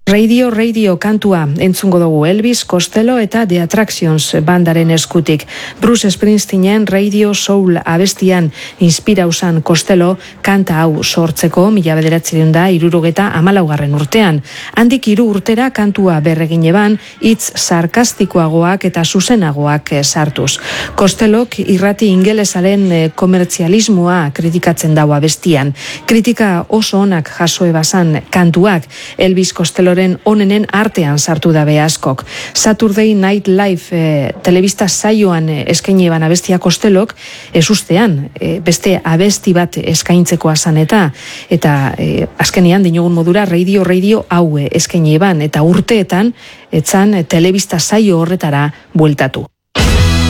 Radio kantua entzungo dugu Elvis Costello eta The Attractions bandaren eskutik. Bruce Springsteenen Radio Soul abestian inspirausan Costello kanta hau sortzeko 1974 urtean. Handik 3 urtera kantua berregin eban, hitz sarkastikoagoak eta zuzenagoak sartuz. Costellok irrati ingelesaren komertzialismoa kritikatzen dago abestian. Kritika oso onak jaso ebasan kantuak Elvis Costello onenen artean sartu dabe askok. Saturday Night Live telebista saioan eskaini eban abestia Costellok, ezustean beste abesti bat eskaintzeko asan eta azkenean dinogun modura radio hau eskaini eban eta urteetan etzan telebista saio horretara bueltatu.